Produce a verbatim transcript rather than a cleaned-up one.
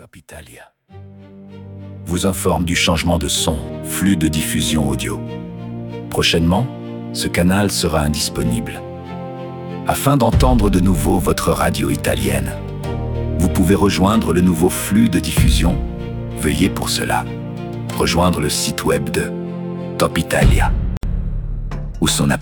Top Italia vous informe du changement de son, flux de diffusion audio. Prochainement, ce canal sera indisponible. Afin d'entendre de nouveau votre radio italienne, vous pouvez rejoindre le nouveau flux de diffusion. Veuillez pour cela rejoindre le site web de Top Italia ou son appli.